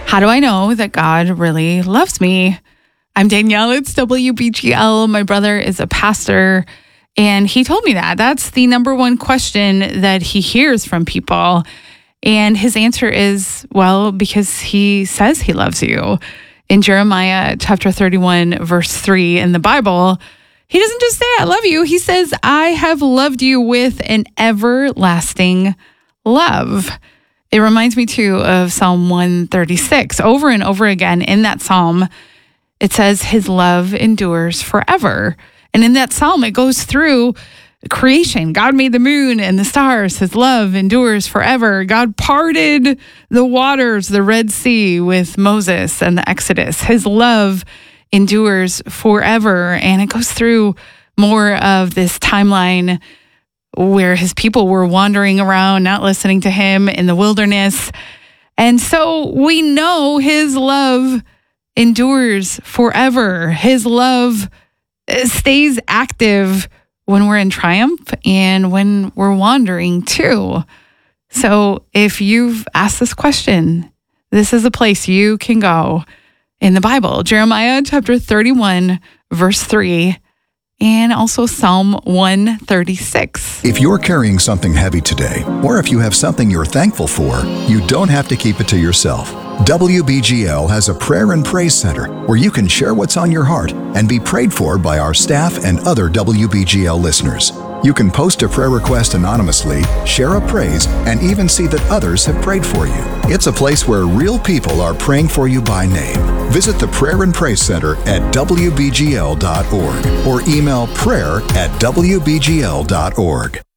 How do I know that God really loves me? I'm Danielle. It's WBGL. My brother is a pastor, and he told me that. That's the number one question that he hears from people. And his answer is, well, because he says he loves you. In Jeremiah chapter 31, verse 3 in the Bible, he doesn't just say, I love you. He says, I have loved you with an everlasting love. It reminds me, too, of Psalm 136. Over and over again in that psalm, it says his love endures forever. And in that psalm, it goes through creation. God made the moon and the stars. His love endures forever. God parted the waters, the Red Sea, with Moses and the Exodus. His love endures forever. And it goes through more of this timeline where his people were wandering around, not listening to him in the wilderness. And so we know his love endures forever. His love stays active when we're in triumph and when we're wandering too. So if you've asked this question, this is a place you can go in the Bible. Jeremiah chapter 31, verse 3. And also Psalm 136. If you're carrying something heavy today, or if you have something you're thankful for, you don't have to keep it to yourself. WBGL has a prayer and praise center where you can share what's on your heart and be prayed for by our staff and other WBGL listeners. You can post a prayer request anonymously, share a praise, and even see that others have prayed for you. It's a place where real people are praying for you by name. Visit the Prayer and Praise Center at WBGL.org or email prayer@WBGL.org.